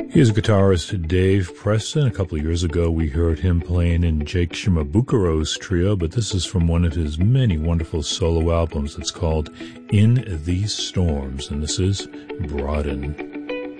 Here's guitarist Dave Preston. A couple of years ago, we heard him playing in Jake Shimabukuro's trio, but this is from one of his many wonderful solo albums. It's called In These Storms, and this is Broaden.